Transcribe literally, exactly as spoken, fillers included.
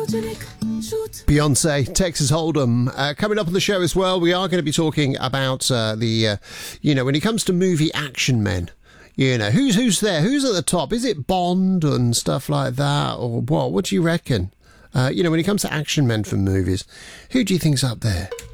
Beyonce, Texas Hold'em. Uh, coming up on the show as well, we are going to be talking about uh, the, uh, you know, when it comes to movie action men, you know, who's who's there? Who's at the top? Is it Bond and stuff like that? Or what? What do you reckon? Uh, you know, when it comes to action men from movies, who do you think's up there?